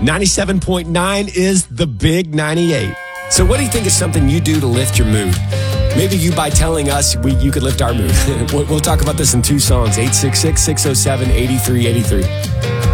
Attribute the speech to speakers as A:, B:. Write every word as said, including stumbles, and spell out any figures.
A: ninety-seven point nine is the Big ninety-eight. So what do you think is something you do to lift your mood? Maybe you, by telling us, we, you could lift our mood. we'll, we'll talk about this in two songs, eight six six, six oh seven, eight three eight three.